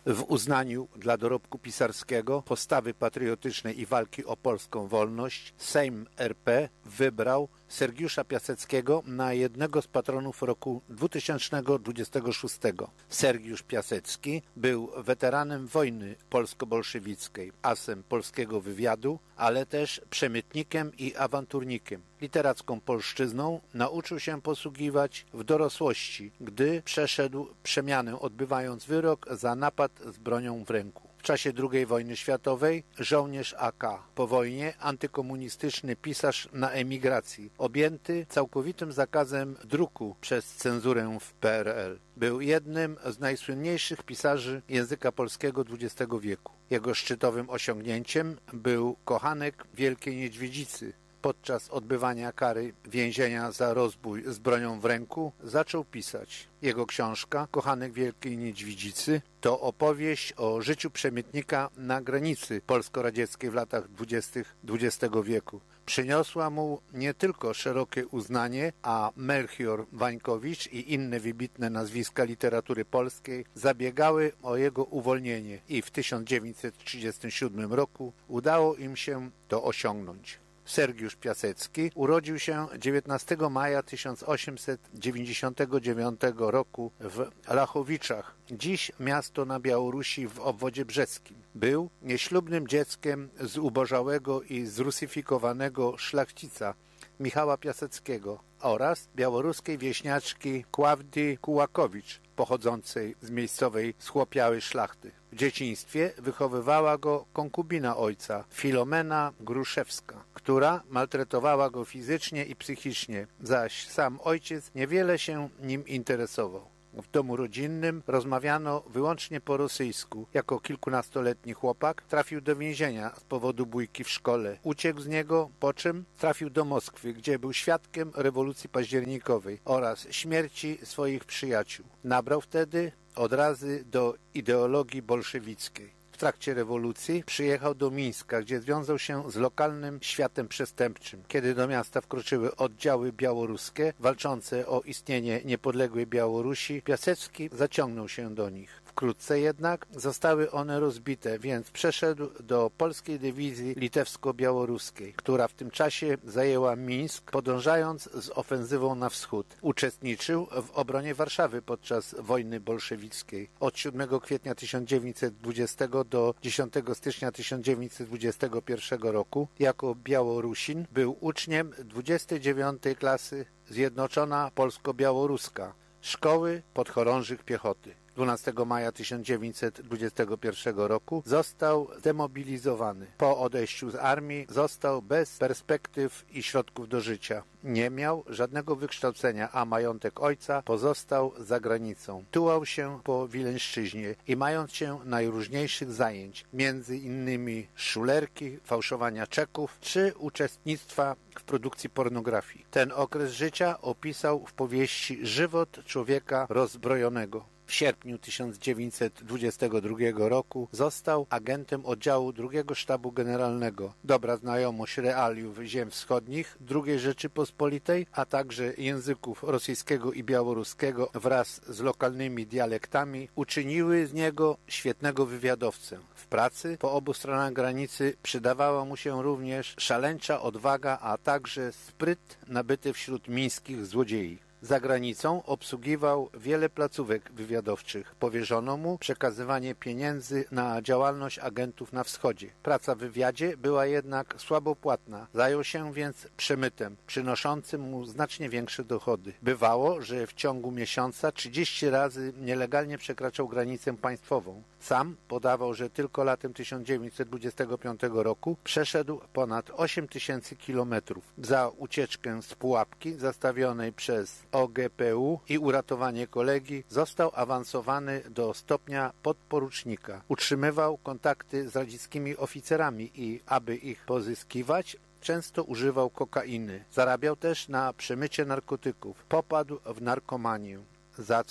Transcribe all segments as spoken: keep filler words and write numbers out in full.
W uznaniu dla dorobku pisarskiego, postawy patriotycznej i walki o polską wolność Sejm R P wybrał Sergiusza Piaseckiego na jednego z patronów roku dwutysięcznego dwudziestego szóstego. Sergiusz Piasecki był weteranem wojny polsko-bolszewickiej, asem polskiego wywiadu, ale też przemytnikiem i awanturnikiem. Literacką polszczyzną nauczył się posługiwać w dorosłości, gdy przeszedł przemianę, odbywając wyrok za napad z bronią w ręku. W czasie drugiej wojny światowej żołnierz A K. Po wojnie antykomunistyczny pisarz na emigracji, objęty całkowitym zakazem druku przez cenzurę w P R L. Był jednym z najsłynniejszych pisarzy języka polskiego dwudziestego wieku. Jego szczytowym osiągnięciem był Kochanek Wielkiej Niedźwiedzicy. Podczas odbywania kary więzienia za rozbój z bronią w ręku zaczął pisać. Jego książka Kochanek Wielkiej Niedźwiedzicy to opowieść o życiu przemytnika na granicy polsko-radzieckiej w latach dwudziestych dwudziestego wieku. Przyniosła mu nie tylko szerokie uznanie, a Melchior Wańkowicz i inne wybitne nazwiska literatury polskiej zabiegały o jego uwolnienie i w tysiąc dziewięćset trzydziestym siódmym roku udało im się to osiągnąć. Sergiusz Piasecki urodził się dziewiętnastego maja tysiąc osiemset dziewięćdziesiątego dziewiątego roku w Lachowiczach, dziś miasto na Białorusi w obwodzie brzeskim. Był nieślubnym dzieckiem zubożałego i zrusyfikowanego szlachcica Michała Piaseckiego oraz białoruskiej wieśniaczki Kławdii Kułakowicz, pochodzącej z miejscowej schłopiałej szlachty. W dzieciństwie wychowywała go konkubina ojca, Filomena Gruszewska, która maltretowała go fizycznie i psychicznie, zaś sam ojciec niewiele się nim interesował. W domu rodzinnym rozmawiano wyłącznie po rosyjsku. Jako kilkunastoletni chłopak trafił do więzienia z powodu bójki w szkole. Uciekł z niego, po czym trafił do Moskwy, gdzie był świadkiem rewolucji październikowej oraz śmierci swoich przyjaciół. Nabrał wtedy odrazy do ideologii bolszewickiej. W trakcie rewolucji przyjechał do Mińska, gdzie związał się z lokalnym światem przestępczym. Kiedy do miasta wkroczyły oddziały białoruskie walczące o istnienie niepodległej Białorusi, Piasecki zaciągnął się do nich. Wkrótce jednak zostały one rozbite, więc przeszedł do polskiej dywizji litewsko-białoruskiej, która w tym czasie zajęła Mińsk, podążając z ofensywą na wschód. Uczestniczył w obronie Warszawy podczas wojny bolszewickiej. Od siódmego kwietnia tysiąc dziewięćset dwudziestego do dziesiątego stycznia tysiąc dziewięćset dwudziestego pierwszego roku jako Białorusin był uczniem dwudziestej dziewiątej klasy Zjednoczona Polsko-Białoruska Szkoły Podchorążych Piechoty. dwunastego maja tysiąc dziewięćset dwudziestego pierwszego roku został demobilizowany. Po odejściu z armii został bez perspektyw i środków do życia. Nie miał żadnego wykształcenia, a majątek ojca pozostał za granicą. Tułał się po Wileńszczyźnie i mając się najróżniejszych zajęć, między innymi szulerki, fałszowania czeków czy uczestnictwa w produkcji pornografii. Ten okres życia opisał w powieści Żywot człowieka rozbrojonego. W sierpniu tysiąc dziewięćset dwudziestego drugiego roku został agentem oddziału drugiego Sztabu Generalnego. Dobra znajomość realiów ziem wschodnich drugiej Rzeczypospolitej, a także języków rosyjskiego i białoruskiego wraz z lokalnymi dialektami uczyniły z niego świetnego wywiadowcę. W pracy po obu stronach granicy przydawała mu się również szaleńcza odwaga, a także spryt nabyty wśród mińskich złodziei. Za granicą obsługiwał wiele placówek wywiadowczych. Powierzono mu przekazywanie pieniędzy na działalność agentów na wschodzie. Praca w wywiadzie była jednak słabo płatna. Zajął się więc przemytem, przynoszącym mu znacznie większe dochody. Bywało, że w ciągu miesiąca trzydzieści razy nielegalnie przekraczał granicę państwową. Sam podawał, że tylko latem tysiąc dziewięćset dwudziestego piątego roku przeszedł ponad osiem tysięcy kilometrów. Za ucieczkę z pułapki zastawionej przez O G P U i uratowanie kolegi został awansowany do stopnia podporucznika. Utrzymywał kontakty z radzieckimi oficerami i, aby ich pozyskiwać, często używał kokainy. Zarabiał też na przemycie narkotyków. Popadł w narkomanię, za co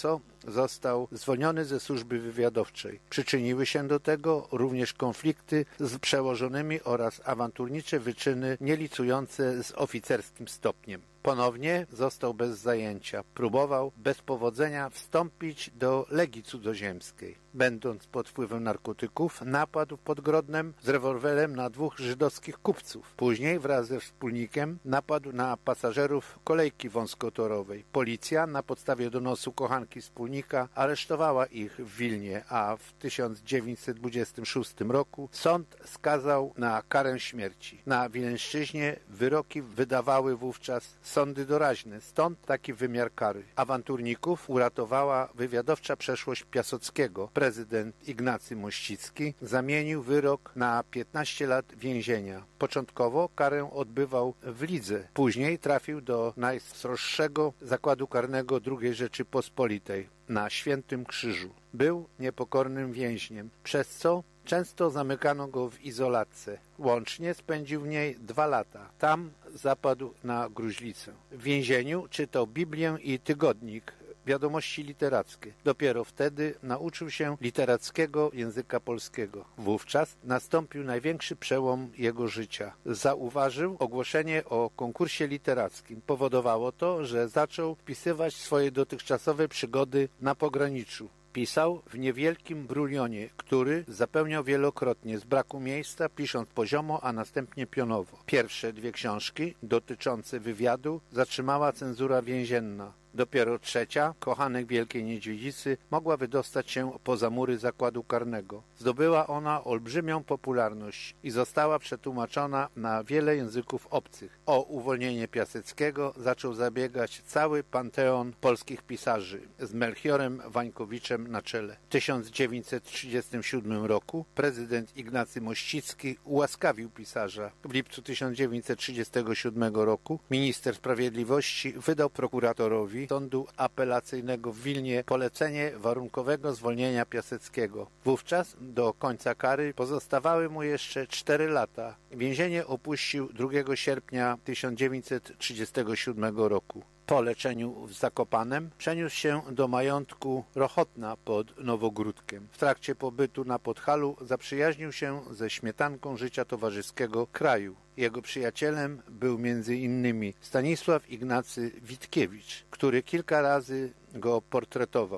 został zwolniony ze służby wywiadowczej. Przyczyniły się do tego również konflikty z przełożonymi oraz awanturnicze wyczyny nielicujące z oficerskim stopniem. Ponownie został bez zajęcia. Próbował bez powodzenia wstąpić do Legii Cudzoziemskiej. Będąc pod wpływem narkotyków, napadł pod Grodnem z rewolwerem na dwóch żydowskich kupców. Później wraz ze wspólnikiem napadł na pasażerów kolejki wąskotorowej. Policja na podstawie donosu kochanki wspólnika aresztowała ich w Wilnie, a w tysiąc dziewięćset dwudziestym szóstym roku sąd skazał na karę śmierci. Na Wileńszczyźnie wyroki wydawały wówczas sądy doraźne, stąd taki wymiar kary. Awanturników uratowała wywiadowcza przeszłość Piaseckiego. Prezydent Ignacy Mościcki zamienił wyrok na piętnaście lat więzienia. Początkowo karę odbywał w Lidze, później trafił do najsroższego zakładu karnego drugiej Rzeczypospolitej na Świętym Krzyżu. Był niepokornym więźniem, przez co często zamykano go w izolatce. Łącznie spędził w niej dwa lata. Tam zapadł na gruźlicę. W więzieniu czytał Biblię i tygodnik, wiadomości literackie. Dopiero wtedy nauczył się literackiego języka polskiego. Wówczas nastąpił największy przełom jego życia. Zauważył ogłoszenie o konkursie literackim. Powodowało to, że zaczął wpisywać swoje dotychczasowe przygody na pograniczu. Pisał w niewielkim brulionie, który zapełniał wielokrotnie z braku miejsca, pisząc poziomo, a następnie pionowo. Pierwsze dwie książki dotyczące wywiadu zatrzymała cenzura więzienna. Dopiero trzecia, Kochanek Wielkiej Niedźwiedzicy, mogła wydostać się poza mury zakładu karnego. Zdobyła ona olbrzymią popularność i została przetłumaczona na wiele języków obcych. O uwolnienie Piaseckiego zaczął zabiegać cały panteon polskich pisarzy z Melchiorem Wańkowiczem na czele. W tysiąc dziewięćset trzydziestym siódmym roku prezydent Ignacy Mościcki ułaskawił pisarza. W lipcu tysiąc dziewięćset trzydziestego siódmego roku minister sprawiedliwości wydał prokuratorowi Sądu Apelacyjnego w Wilnie polecenie warunkowego zwolnienia Piaseckiego. Wówczas do końca kary pozostawały mu jeszcze cztery lata. Więzienie opuścił drugiego sierpnia tysiąc dziewięćset trzydziestego siódmego roku. Po leczeniu w Zakopanem przeniósł się do majątku Rochotna pod Nowogródkiem. W trakcie pobytu na Podhalu zaprzyjaźnił się ze śmietanką życia towarzyskiego kraju. Jego przyjacielem był między innymi Stanisław Ignacy Witkiewicz, który kilka razy go portretował.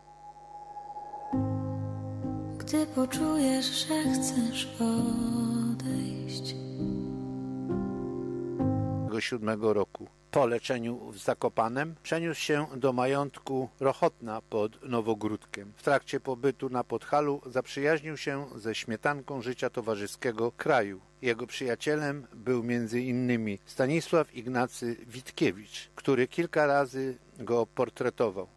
Gdy poczujesz, że chcesz odejść. siódmego roku. Po leczeniu w Zakopanem przeniósł się do majątku Rochotna pod Nowogródkiem. W trakcie pobytu na Podhalu zaprzyjaźnił się ze śmietanką życia towarzyskiego kraju. Jego przyjacielem był między innymi Stanisław Ignacy Witkiewicz, który kilka razy go portretował.